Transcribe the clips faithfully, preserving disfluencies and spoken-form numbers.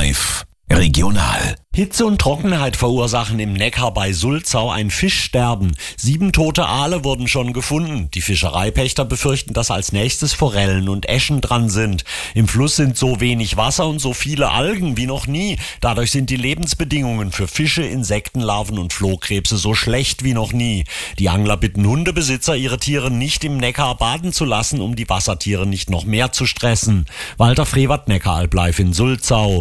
live regional. Hitze und Trockenheit verursachen im Neckar bei Sulzau ein Fischsterben. Sieben tote Aale wurden schon gefunden. Die Fischereipächter befürchten, dass als nächstes Forellen und Äschen dran sind. Im Fluss sind so wenig Wasser und so viele Algen wie noch nie. Dadurch sind die Lebensbedingungen für Fische, Insektenlarven und Flohkrebse so schlecht wie noch nie. Die Angler bitten Hundebesitzer, ihre Tiere nicht im Neckar baden zu lassen, um die Wassertiere nicht noch mehr zu stressen. Walter Frevert, Neckaralb live in Sulzau.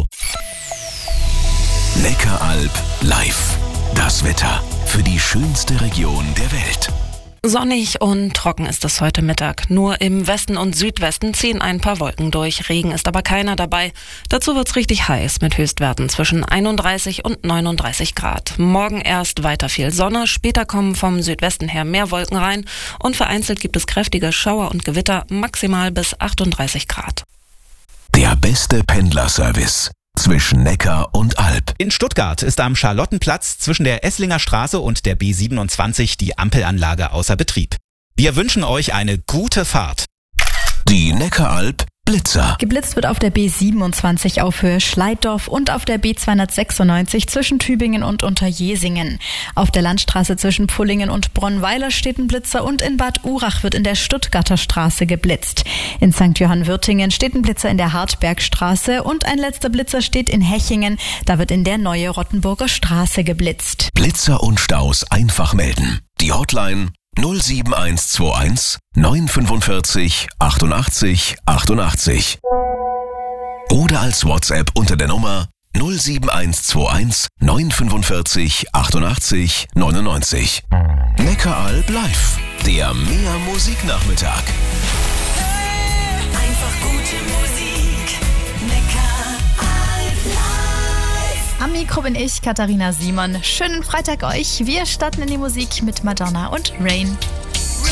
Neckaralb live. Das Wetter für die schönste Region der Welt. Sonnig und trocken ist es heute Mittag. Nur im Westen und Südwesten ziehen ein paar Wolken durch. Regen ist aber keiner dabei. Dazu wird's richtig heiß mit Höchstwerten zwischen einunddreißig und neununddreißig Grad. Morgen erst weiter viel Sonne, später kommen vom Südwesten her mehr Wolken rein und vereinzelt gibt es kräftige Schauer und Gewitter, maximal bis achtunddreißig Grad. Der beste Pendlerservice zwischen Neckar und Alb. In Stuttgart ist am Charlottenplatz zwischen der Esslinger Straße und der B siebenundzwanzig die Ampelanlage außer Betrieb. Wir wünschen euch eine gute Fahrt. Die Neckaralb Blitzer. Geblitzt wird auf der B siebenundzwanzig auf Höhe Schleiddorf und auf der B zweihundertsechsundneunzig zwischen Tübingen und Unterjesingen. Auf der Landstraße zwischen Pullingen und Bronnweiler steht ein Blitzer und in Bad Urach wird in der Stuttgarter Straße geblitzt. In Sankt Johann-Würtingen steht ein Blitzer in der Hartbergstraße und ein letzter Blitzer steht in Hechingen. Da wird in der Neue Rottenburger Straße geblitzt. Blitzer und Staus einfach melden. Die Hotline null sieben eins zwei eins neun fünfundvierzig achtundachtzig achtundachtzig oder als WhatsApp unter der Nummer null sieben eins zwei eins neun fünfundvierzig achtundachtzig neunundneunzig. Neckaralb live, der Mehr Musiknachmittag. Einfach gute Musik. Neckaralb live. Am Mikro bin ich, Katharina Simon. Schönen Freitag euch. Wir starten in die Musik mit Madonna und Rain.